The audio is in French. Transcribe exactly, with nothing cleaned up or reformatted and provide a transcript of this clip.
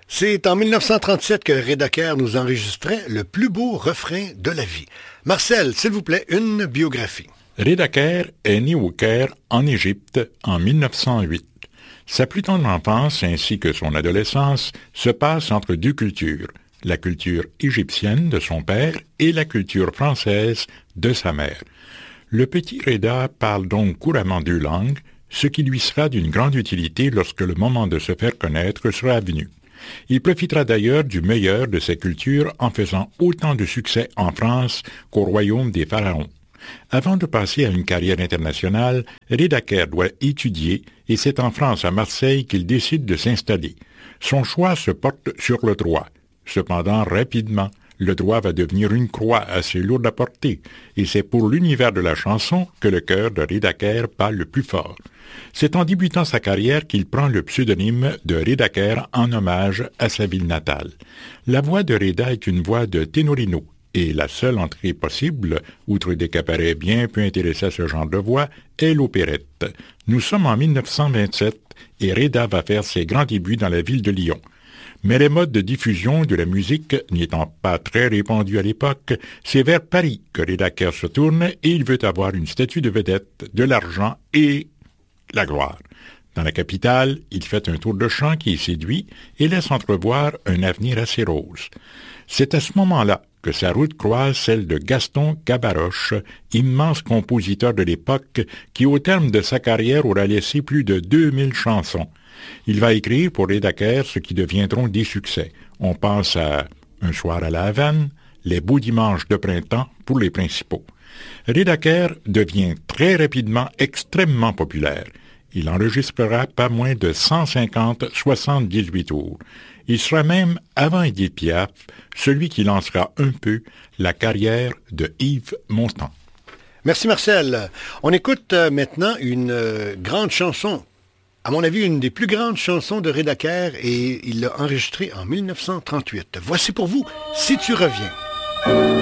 C'est en mille neuf cent trente-sept que Redaker nous enregistrait le plus beau refrain de la vie. Marcel, s'il vous plaît, une biographie. Redaker est né au Caire, en Égypte, en mille neuf cent huit. Sa plus tendre enfance ainsi que son adolescence se passe entre deux cultures, la culture égyptienne de son père et la culture française de sa mère. Le petit Reda parle donc couramment deux langues, ce qui lui sera d'une grande utilité lorsque le moment de se faire connaître sera venu. Il profitera d'ailleurs du meilleur de ces cultures en faisant autant de succès en France qu'au royaume des pharaons. Avant de passer à une carrière internationale, Redaker doit étudier et c'est en France, à Marseille, qu'il décide de s'installer. Son choix se porte sur le droit. Cependant, rapidement, le droit va devenir une croix assez lourde à porter, et c'est pour l'univers de la chanson que le cœur de Redaker bat le plus fort. C'est en débutant sa carrière qu'il prend le pseudonyme de Redaker en hommage à sa ville natale. La voix de Reda est une voix de ténorino, et la seule entrée possible, outre des cabarets bien peu intéressés à ce genre de voix, est l'opérette. Nous sommes en mille neuf cent vingt-sept, et Reda va faire ses grands débuts dans la ville de Lyon. Mais les modes de diffusion de la musique n'étant pas très répandus à l'époque, c'est vers Paris que Redaker se tourne et il veut avoir une statue de vedette, de l'argent et la gloire. Dans la capitale, il fait un tour de chant qui séduit et laisse entrevoir un avenir assez rose. C'est à ce moment-là que sa route croise celle de Gaston Cabaroche, immense compositeur de l'époque qui, au terme de sa carrière, aura laissé plus de deux mille chansons. Il va écrire pour Redaker ce qui deviendront des succès. On pense à Un soir à la Havane, Les beaux dimanches de printemps pour les principaux. Redaker devient très rapidement extrêmement populaire. Il enregistrera pas moins de cent cinquante soixante-dix-huit tours. Il sera même, avant Édith Piaf, celui qui lancera un peu la carrière de Yves Montand. Merci Marcel. On écoute euh, maintenant une euh, grande chanson. À mon avis, une des plus grandes chansons de Redaker et il l'a enregistrée en mille neuf cent trente-huit. Voici pour vous, Si tu reviens.